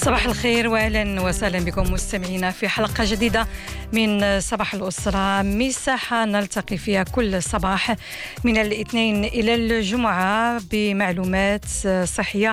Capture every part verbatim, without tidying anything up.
صباح الخير واهلا وسهلا بكم مستمعينا في حلقه جديده من صباح الاسره، مساحه نلتقي فيها كل صباح من الاثنين الى الجمعه بمعلومات صحيه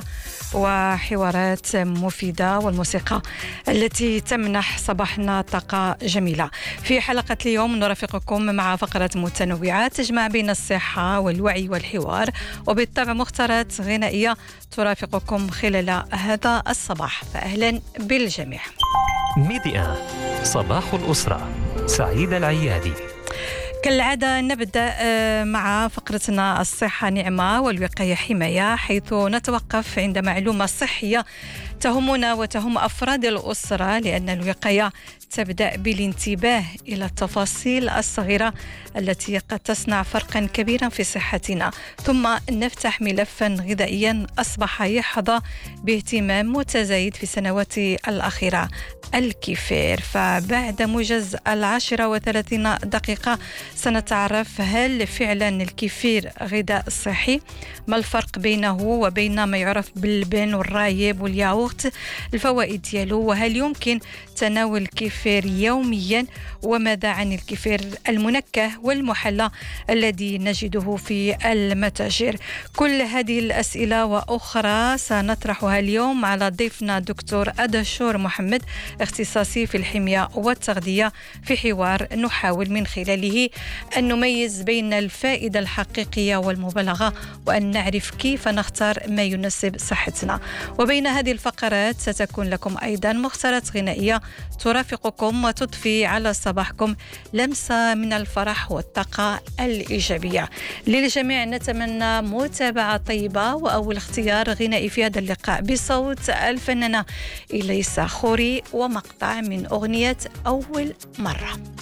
وحوارات مفيده والموسيقى التي تمنح صباحنا طاقه جميله. في حلقه اليوم نرافقكم مع فقرات متنوعه تجمع بين الصحه والوعي والحوار، وبالطبع مختارات غنائيه ترافقكم خلال هذا الصباح، فأهلا بالجميع. ميديا صباح الأسرة، سعيد العيادي. كالعادة نبدأ مع فقرتنا الصحة نعمة والوقاية حماية، حيث نتوقف عند معلومة صحية تهمنا وتهم أفراد الأسرة، لأن الوقاية تبدأ بالانتباه إلى التفاصيل الصغيرة التي قد تصنع فرقا كبيرا في صحتنا. ثم نفتح ملفا غذائيا أصبح يحظى باهتمام متزايد في السنوات الأخيرة، الكفير. فبعد موجز العاشرة وثلاثين دقيقة سنتعرف هل فعلا الكفير غذاء صحي؟ ما الفرق بينه وبين ما يعرف باللبن والرايب والياغورت؟ الفوائد ديالو، وهل يمكن تناول الكفير يوميا؟ وماذا عن الكفير المنكه والمحلى الذي نجده في المتاجر؟ كل هذه الأسئلة وأخرى سنطرحها اليوم على ضيفنا دكتور أدشور محمد، اختصاصي في الحمية والتغذية، في حوار نحاول من خلاله أن نميز بين الفائدة الحقيقية والمبالغة، وأن نعرف كيف نختار ما يناسب صحتنا. وبين هذه الفقرات ستكون لكم أيضا مختارات غنائية ترافقكم وتضفي على صباحكم لمسة من الفرح والطاقة الإيجابية. للجميع نتمنى متابعة طيبة، وأول اختيار غنائي في هذا اللقاء بصوت الفنانة إليسا خوري ومقطع من أغنية أول مرة.